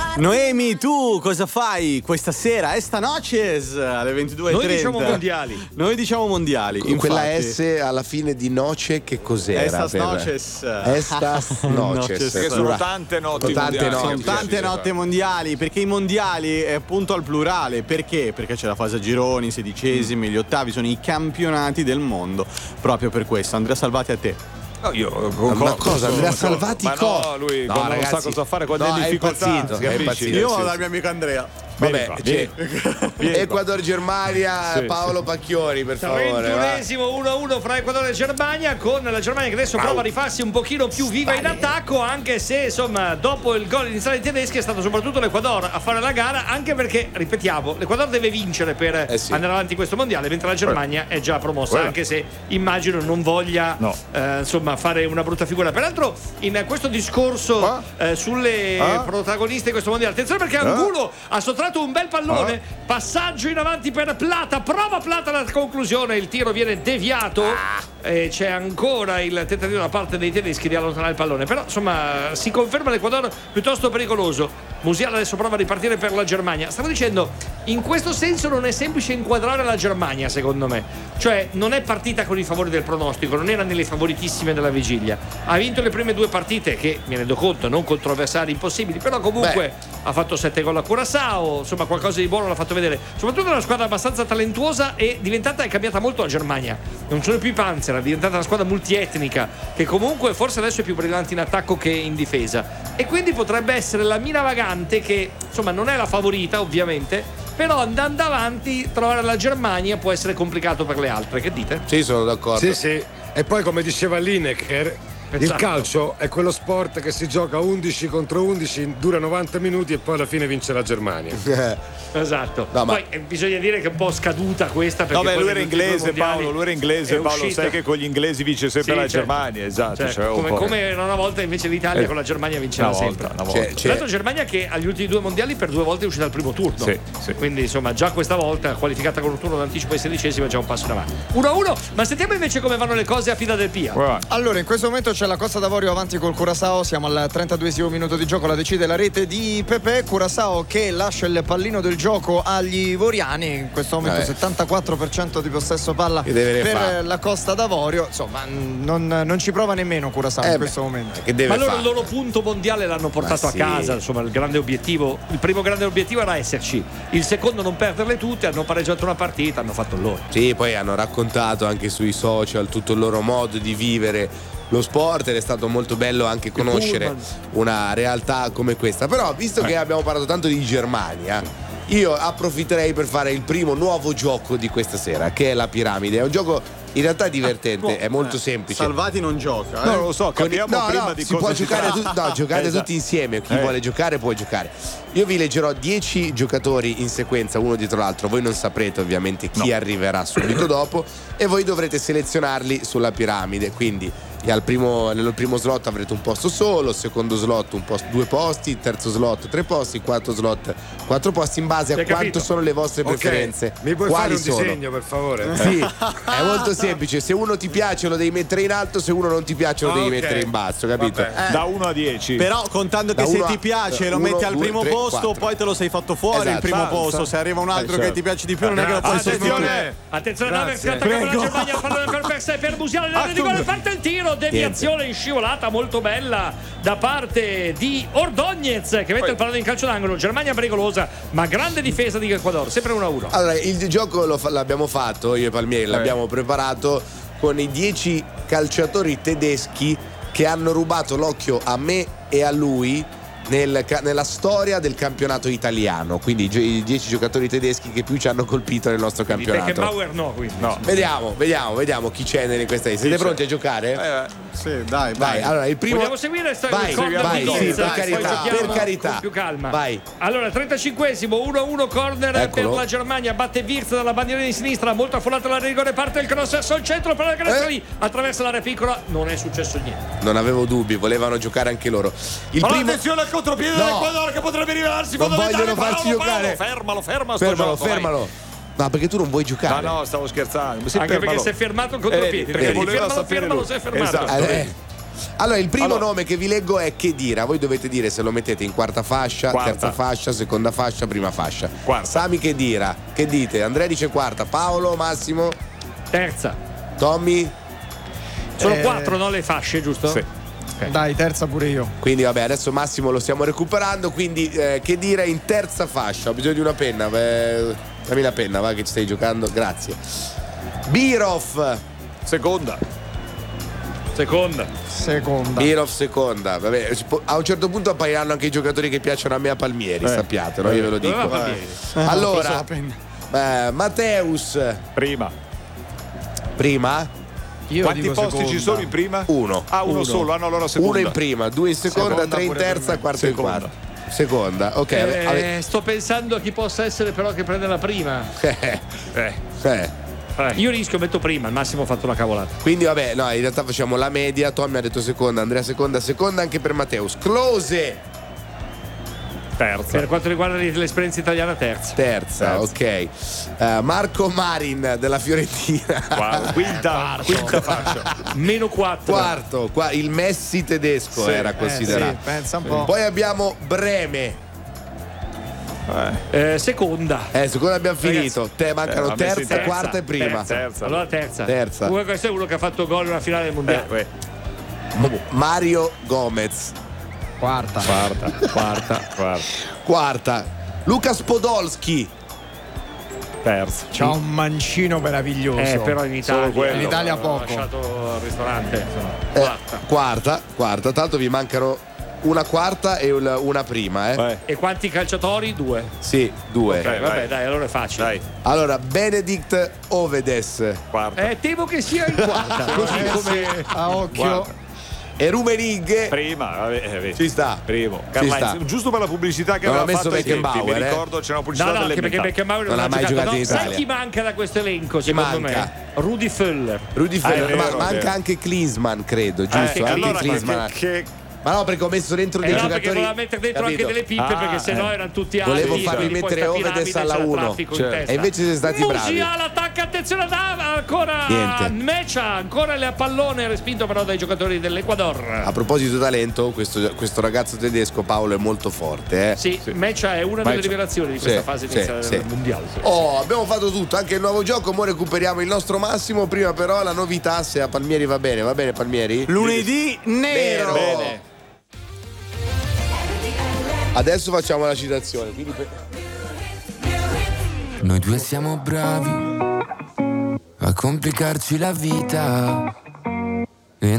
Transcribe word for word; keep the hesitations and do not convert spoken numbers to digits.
Noemi, tu cosa fai questa sera? Esta noches alle ventidue e trenta. Noi diciamo mondiali. Noi diciamo mondiali. Con infatti. quella S alla fine di noce, che cos'era? Estas per... noches. Estas noches. Perché sono tante notti tante mondiali. notti. Sono tante notte mondiali, perché i mondiali è appunto al plurale. Perché? Perché c'è la fase a gironi, i sedicesimi, gli ottavi, sono i campionati del mondo. Proprio per questo. Andrea Salvati, a te. No, io Ma, ma cosa? Andrea Salvati ma co- no, lui No, quando ragazzi, non sa cosa fare, quando no, è in è difficoltà, impazzito, si è capisce? impazzito. Io sì, vado sì. dal mio amico Andrea. Vabbè, Vieni c'è Ecuador-Germania, Sì, Paolo Pacchioni, per favore. va. trentunesimo uno a uno fra Ecuador e Germania, con la Germania che adesso prova a rifarsi un pochino più viva in attacco, anche se insomma dopo il gol iniziale dei tedeschi è stato soprattutto l'Ecuador a fare la gara, anche perché, ripetiamo, l'Ecuador deve vincere per Eh sì. andare avanti in questo mondiale, mentre la Germania è già promossa, Quella. anche se immagino non voglia No. eh, insomma fare una brutta figura. Peraltro in questo discorso Ah. eh, sulle Ah. protagoniste di questo mondiale, attenzione perché Angulo ha sottratto un bel pallone, passaggio in avanti per Plata, prova Plata alla conclusione, il tiro viene deviato e c'è ancora il tentativo da parte dei tedeschi di allontanare il pallone, però insomma si conferma l'Ecuador piuttosto pericoloso. Musiala adesso prova a ripartire per la Germania. Stavo dicendo, in questo senso non è semplice inquadrare la Germania, secondo me, cioè non è partita con i favori del pronostico, non era nelle favoritissime della vigilia, ha vinto le prime due partite che, mi rendo conto, non contro avversari impossibili, però comunque Beh. ha fatto sette gol a Curaçao, insomma qualcosa di buono l'ha fatto vedere, soprattutto una squadra abbastanza talentuosa, e diventata, è cambiata molto la Germania, non sono più i Panzer, è diventata una squadra multietnica che comunque forse adesso è più brillante in attacco che in difesa, e quindi potrebbe essere la mina vagante che insomma non è la favorita ovviamente, però andando avanti trovare la Germania può essere complicato per le altre. Che dite? Sì, sono d'accordo. Sì, sì. E poi, come diceva Lineker, il Esatto. calcio è quello sport che si gioca undici contro undici, dura novanta minuti e poi alla fine vince la Germania. Esatto. No, ma- Poi eh, bisogna dire che è un po' scaduta questa, perché No, beh, poi lui era negli ultimi inglese, mondiali Paolo. Lui era inglese, è Paolo. uscita- Sai che con gli inglesi vince sempre Sì, la certo. Germania, esatto. Cioè, cioè, un come, po'. come era una volta invece l'Italia Eh, con la Germania vinceva una volta, sempre. una volta. C'è- Tra c'è- l'altro Germania che agli ultimi due mondiali per due volte è uscita al primo turno. Sì, sì. Quindi insomma già questa volta qualificata con un turno d'anticipo ai sedicesimi è già un passo in avanti. uno a uno, ma sentiamo invece come vanno le cose a Philadelphia. Vai, vai. Allora, in questo momento c'è la Costa d'Avorio avanti col Curaçao, siamo al trentaduesimo minuto di gioco, la decide la rete di Pepe. Curaçao che lascia il pallino del gioco agli ivoriani, in questo momento Eh. settantaquattro per cento di possesso palla Che deve per fare? la Costa d'Avorio, insomma non, non ci prova nemmeno Curaçao Eh in beh, questo momento. Che deve Ma loro fare? il loro punto mondiale l'hanno portato Ma a sì. casa, insomma il grande obiettivo, il primo grande obiettivo era esserci, il secondo non perderle tutte, hanno pareggiato una partita, hanno fatto il loro. Sì, poi hanno raccontato anche sui social tutto il loro modo di vivere lo sport ed è stato molto bello anche conoscere pullman. una realtà come questa. Però, visto che abbiamo parlato tanto di Germania, io approfitterei per fare il primo nuovo gioco di questa sera, che è la piramide. È un gioco in realtà divertente, è molto semplice. Salvati non gioca. Eh? No, non lo so, Con i- capiamo no, prima no, di si cosa può si giocare tratta. tu- no, giocate Esatto. tutti insieme, chi Eh. vuole giocare può giocare. Io vi leggerò dieci giocatori in sequenza uno dietro l'altro, voi non saprete ovviamente chi No. arriverà subito dopo e voi dovrete selezionarli sulla piramide, quindi al primo, nel primo slot avrete un posto solo, secondo slot un posto, due posti, terzo slot tre posti, quarto slot quattro posti in base a Hai quanto capito? sono le vostre Ok, preferenze. mi puoi Quali fare un sono? disegno, per favore? Sì, è molto semplice. Se uno ti piace lo devi mettere in alto, se uno non ti piace lo Ah, devi ok. mettere in basso, capito? Vabbè. Da uno a dieci. Però contando che Da se uno a- ti piace lo uno, metti al due, primo tre, posto, quattro. poi te lo sei fatto fuori Esatto. il primo Sa- posto. sa- Se arriva un altro Eh, che certo. ti piace di più non è che lo puoi Grazie. sostituire. Attenzione. Attenzione, Nave Grazie. attacca con la Prego. Germania, pallone per Perse per Musiala, l'area di gol, parte il tiro, deviazione in scivolata molto bella da parte di Ordóñez che mette il pallone in calcio d'angolo. Germania pericolosa, ma grande difesa di Ecuador, sempre uno a uno. Allora, il gioco lo fa- l'abbiamo fatto, io e Palmieri l'abbiamo preparato con i dieci calciatori tedeschi che hanno rubato l'occhio a me e a lui nel ca- nella storia del campionato italiano. Quindi i gio- i dieci giocatori tedeschi che più ci hanno colpito nel nostro Quindi campionato. Beckenbauer no, quindi. No. Vediamo, vediamo, vediamo chi c'è in questa lista. Siete c'è. pronti a giocare? Eh, Sì, dai, Vai, vai. allora il primo. Vogliamo seguire sta- Vai, il corner vai, di sì, Lienz? per Poi carità, giochiamo per carità. con più calma. Vai. Allora, trentacinquesimo, uno a uno corner Eccolo. per la Germania, batte Wirtz dalla bandiera di sinistra, molto affollata la rigore, parte il cross verso il centro per la canestro Eh. lì, attraversa l'area piccola, non è successo niente. Non avevo dubbi, volevano giocare anche loro. Il Allora, primo. attenzione al contropiede No. dell'Ecuador che potrebbe rivelarsi Non fondamentale. vogliono farci Paolo, giocare. Paolo, fermalo, ferma sto Fermalo, gioco, vai. fermalo. No, perché tu non vuoi giocare. No, no, stavo scherzando. Sì, Anche fermalo. perché si è fermato il contropiede, Eh, perché perché di voleva fermalo, sapere fermalo, lui. si è fermato. Esatto. Eh, Allora, il primo Allora. nome che vi leggo è Khedira. Voi dovete dire se lo mettete in quarta fascia, Quarta. terza fascia, seconda fascia, prima fascia. Quarta. Sami Khedira. Che dite? Andrea dice quarta. Paolo, Massimo, Terza. Tommy. Sono Eh, quattro, no, le fasce, giusto? Sì. Dai, terza pure io. Quindi vabbè, adesso Massimo lo stiamo recuperando. Quindi eh, Khedira in terza fascia. Ho bisogno di una penna. Beh, dammi la penna, va che ci stai giocando. Grazie. Birov. Seconda. Seconda. Seconda. Birov seconda. Vabbè, si può- a un certo punto appariranno anche i giocatori che piacciono a me a Palmieri, Eh. sappiate, no? Io ve lo Dove va dico. Palmieri? Allora, eh, Matteus Prima. prima, Io Quanti dico posti seconda. ci sono in prima? uno. Ah, uno, Uno. solo. Ah, no, allora seconda. Uno in prima, due in seconda, Seconda tre in pure per terza, me. quarto in Seconda. quarta. Seconda, ok. Eh, ave- sto pensando a chi possa essere però che prende la prima. eh, Eh. eh. Io rischio, metto prima, al massimo ho fatto una cavolata. Quindi vabbè, no, in realtà facciamo la media. Tommy ha detto seconda, Andrea seconda, seconda anche per Matteus. Close Terza. Per quanto riguarda l'esperienza italiana, terza. terza, Terza. ok. Eh, Marco Marin della Fiorentina. Qua- Quinta. Quinta fascia. Meno quattro. Quarto, qua, il Messi tedesco Sì. era Eh, sì, considerato. pensa un po'. Poi abbiamo Breme. Eh. Eh, seconda. Eh, secondo abbiamo finito. Te mancano Eh, ha messo in terza, terza. quarta e prima. Terza. Terza. Allora terza. Terza. Comunque questo è uno che ha fatto gol in una finale del mondiale. Eh, Mario Gomez. Quarta. Quarta. Quarta. Quarta. Quarta. Lucas Podolski. Terza. C'ha un mancino meraviglioso. Eh, però in Italia. Solo quello. In Italia Ho poco. lasciato al ristorante. insomma. Eh, Quarta. quarta. Quarta. Tanto vi mancano una quarta e un- una prima, eh. Vai. E quanti calciatori? Due. Sì, due. Ok. Eh, vabbè, vai. dai, allora è facile. Dai. Allora, Benedict Ovedes. Quarta. Eh, temo che sia in quarta. Così come. A occhio. Quarta. E Rumenigge. Prima. vabbè, eh, vedi. Ci sta. Primo. Ci Carla sta. Inz, giusto per la pubblicità che Non aveva ha messo fatto ai tempi, Beckenbauer, mi eh. ricordo c'era una pubblicità No, no, anche perché dell'Emmental. Beckenbauer non, Non ha mai giocato. giocato No, in sai Italia. chi manca da questo elenco, Chi secondo manca? me? Rudy Föller. Rudy Ah, Feller, è ma vero, è manca vero. anche Klinsmann, credo, giusto? Eh, anche allora, Klinsmann. che, che, Ma no, perché ho messo dentro Eh dei no, perché giocatori. voleva mettere dentro capito? anche delle pippe, Ah, perché sennò eh. erano tutti alti. Volevo quindi farvi poi mettere sta Ovedes piramide alla c'era uno. traffico in Certo. testa. E invece siete stati bravi. Musiala attacca, attenzione ad Ava, ancora Niente. Mecia, ancora il pallone respinto però dai giocatori dell'Ecuador. A proposito di talento, questo, questo ragazzo tedesco Paolo è molto forte, eh? Sì, Mecia è una delle Mecia. rivelazioni di Sì, questa fase sì, iniziale sì. del mondiale. Oh, abbiamo fatto tutto, anche il nuovo gioco, ora recuperiamo il nostro massimo. Prima però la novità, se a Palmieri va bene, va bene Palmieri? Lunedì nero. Bene. Adesso facciamo la citazione, quindi per- Noi due siamo bravi a complicarci la vita.